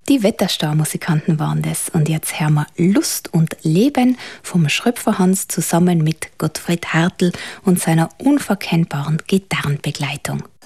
Die Wetterstar-Musikanten waren das. Und jetzt hören wir Lust und Leben vom Schröpfer Hans zusammen mit Gottfried Hartl und seiner unverkennbaren Gitarrenbegleitung.